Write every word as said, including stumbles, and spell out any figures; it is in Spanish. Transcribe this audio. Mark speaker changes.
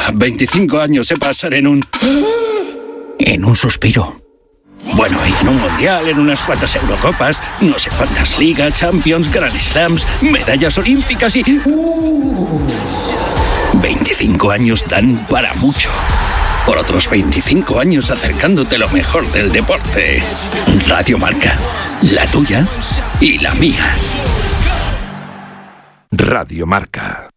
Speaker 1: veinticinco años se pasan en un... en un suspiro. Bueno, y en un mundial, en unas cuantas Eurocopas, no sé cuántas ligas, Champions, Grand Slams, medallas olímpicas y... Uh, veinticinco años dan para mucho. Por otros veinticinco años acercándote lo mejor del deporte. Radio Marca, la tuya y la mía.
Speaker 2: Radio Marca.